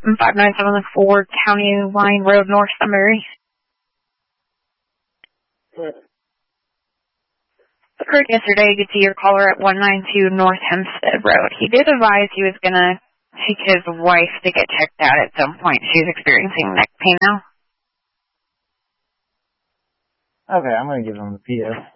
5974 County Line Road, North Sunbury. Occurred yesterday. You could see your caller at 192 North Hempstead Road. He did advise he was going to take his wife to get checked out at some point. She's experiencing neck pain now. Okay, I'm going to give him the PO.